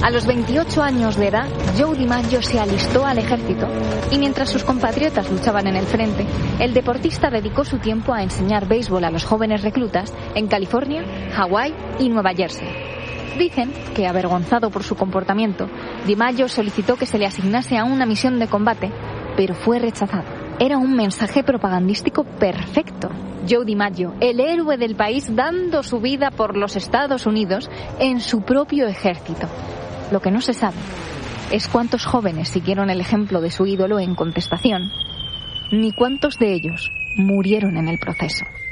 A los 28 años de edad, Joe DiMaggio se alistó al ejército y mientras sus compatriotas luchaban en el frente, el deportista dedicó su tiempo a enseñar béisbol a los jóvenes reclutas en California, Hawái y Nueva Jersey. Dicen que, avergonzado por su comportamiento, DiMaggio solicitó que se le asignase a una misión de combate, pero fue rechazado. Era un mensaje propagandístico perfecto. Joe DiMaggio, el héroe del país, dando su vida por los Estados Unidos en su propio ejército. Lo que no se sabe es cuántos jóvenes siguieron el ejemplo de su ídolo en contestación, ni cuántos de ellos murieron en el proceso.